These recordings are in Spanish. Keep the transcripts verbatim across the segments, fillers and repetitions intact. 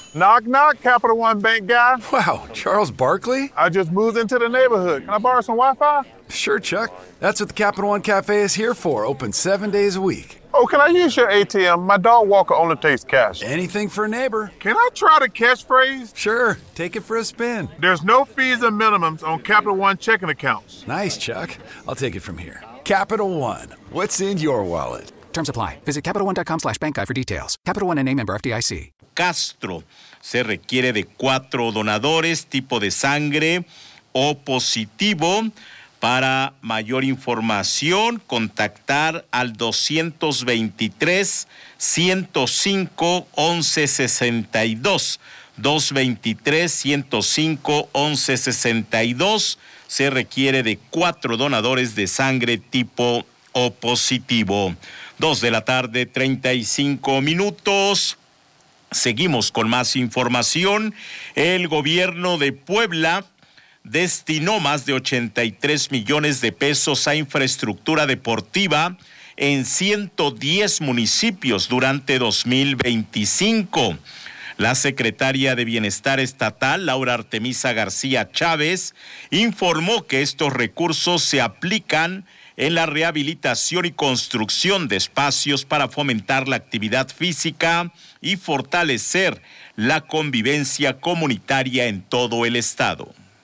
Knock, knock, Capital One Bank guy. Wow, Charles Barkley? I just moved into the neighborhood. Can I borrow some Wi-Fi? Sure, Chuck. That's what the Capital One Cafe is here for, open seven days a week. Oh, can I use your A T M? My dog Walker only takes cash. Anything for a neighbor. Can I try the catchphrase? Sure, take it for a spin. There's no fees or minimums on Capital One checking accounts. Nice, Chuck. I'll take it from here. Capital One, what's in your wallet? Terms apply. Visit CapitalOne.com slash bank guide for details. Capital One N A member F D I C. Castro. Se requiere de cuatro donadores, tipo de sangre O positivo. Para mayor información, contactar al doscientos veintitrés, ciento cinco, once sesenta y dos. doscientos veintitrés, ciento cinco, once sesenta y dos. Se requiere de cuatro donadores de sangre tipo O positivo. Dos de la tarde, treinta y cinco minutos. Seguimos con más información. El gobierno de Puebla destinó más de ochenta y tres millones de pesos a infraestructura deportiva en ciento diez municipios durante dos mil veinticinco. La secretaria de Bienestar Estatal, Laura Artemisa García Chávez, informó que estos recursos se aplican en la rehabilitación y construcción de espacios para fomentar la actividad física y fortalecer la convivencia comunitaria en todo el estado.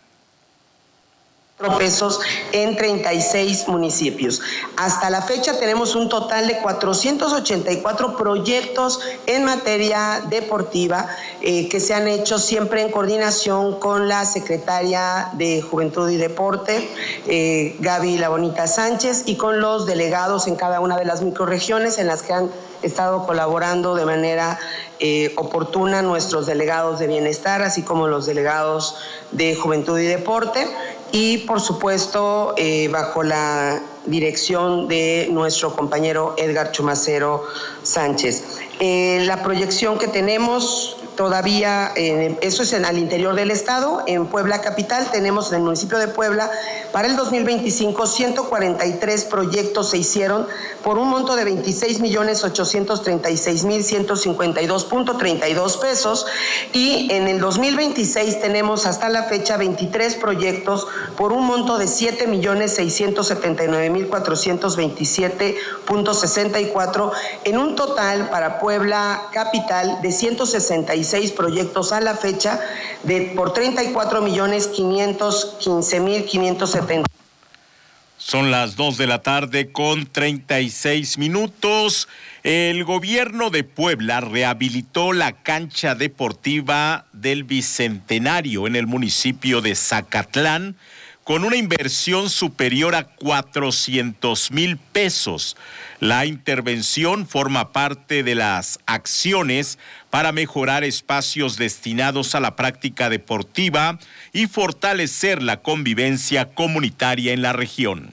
Pesos en treinta y seis municipios. Hasta la fecha tenemos un total de cuatrocientos ochenta y cuatro proyectos en materia deportiva eh, que se han hecho siempre en coordinación con la secretaria de Juventud y Deporte, eh, Gaby La Bonita Sánchez, y con los delegados en cada una de las microrregiones en las que han estado colaborando de manera eh, oportuna nuestros delegados de Bienestar, así como los delegados de Juventud y Deporte. Y, por supuesto, eh, bajo la dirección de nuestro compañero Edgar Chumacero Sánchez. Eh, la proyección que tenemos todavía, eh, eso es en al interior del estado, en Puebla capital, tenemos en el municipio de Puebla, para el dos mil veinticinco, ciento cuarenta y tres proyectos se hicieron por un monto de veintiséis millones ochocientos treinta y seis mil ciento cincuenta y dos punto treinta y dos pesos, y en el dos mil veintiséis tenemos hasta la fecha veintitrés proyectos por un monto de siete millones seiscientos setenta y nueve mil cuatrocientos veintisiete punto sesenta y cuatro, en un total para Puebla capital de ciento sesenta y seis proyectos a la fecha de por treinta y cuatro millones quinientos quince mil quinientos setenta. Son las dos de la tarde con treinta y seis minutos. El gobierno de Puebla rehabilitó la cancha deportiva del Bicentenario en el municipio de Zacatlán con una inversión superior a cuatrocientos mil pesos. La intervención forma parte de las acciones para mejorar espacios destinados a la práctica deportiva y fortalecer la convivencia comunitaria en la región.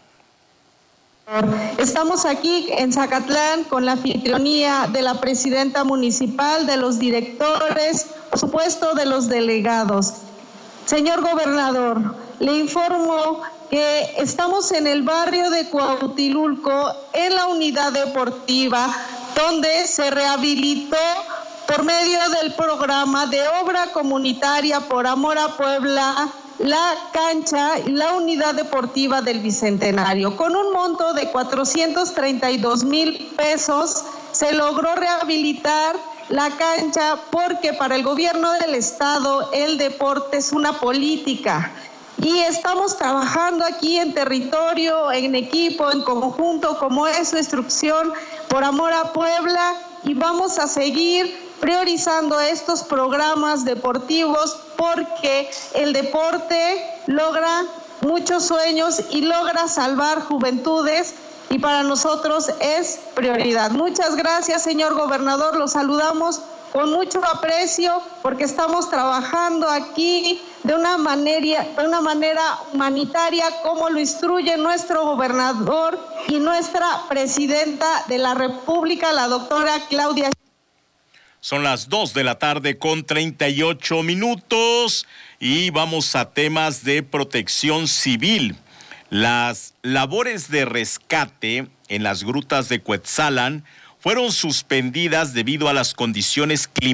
Estamos aquí en Zacatlán con la anfitrionía de la presidenta municipal, de los directores, por supuesto de los delegados. Señor gobernador, le informo que estamos en el barrio de Cuauhtilulco, en la unidad deportiva, donde se rehabilitó por medio del programa de obra comunitaria Por Amor a Puebla la cancha y la unidad deportiva del Bicentenario. Con un monto de cuatrocientos treinta y dos mil pesos se logró rehabilitar la cancha porque para el gobierno del estado el deporte es una política. Y estamos trabajando aquí en territorio, en equipo, en conjunto, como es su instrucción, Por Amor a Puebla, y vamos a seguir priorizando estos programas deportivos porque el deporte logra muchos sueños y logra salvar juventudes, y para nosotros es prioridad. Muchas gracias, señor gobernador, los saludamos con mucho aprecio porque estamos trabajando aquí de una manera, de una manera humanitaria, como lo instruye nuestro gobernador y nuestra presidenta de la República, la doctora Claudia. Son las dos de la tarde con treinta y ocho minutos y vamos a temas de protección civil. Las labores de rescate en las grutas de Cuetzalan fueron suspendidas debido a las condiciones climáticas